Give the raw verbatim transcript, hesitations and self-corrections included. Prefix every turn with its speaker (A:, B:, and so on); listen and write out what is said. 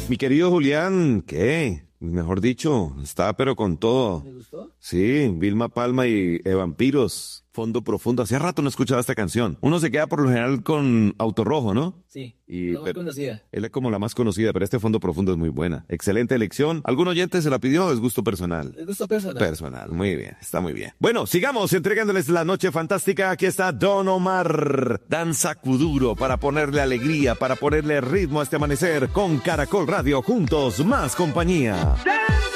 A: Mi querido Julián, ¿qué? Mejor dicho, está pero con todo.
B: ¿Me gustó?
A: Sí, Vilma Palma y eh, Vampiros. Fondo Profundo. Hacía rato no escuchaba esta canción. Uno se queda por lo general con Auto Rojo, ¿no?
B: Sí,
A: Y,
B: la más
A: pero,
B: conocida.
A: Él es como la más conocida, pero este Fondo Profundo es muy buena. Excelente elección. ¿Algún oyente se la pidió o es gusto personal?
B: ¿Les gusto personal?
A: Personal, muy bien, está muy bien. Bueno, sigamos entregándoles la noche fantástica. Aquí está Don Omar. Danza Kuduro para ponerle alegría, para ponerle ritmo a este amanecer con Caracol Radio. Juntos, más compañía.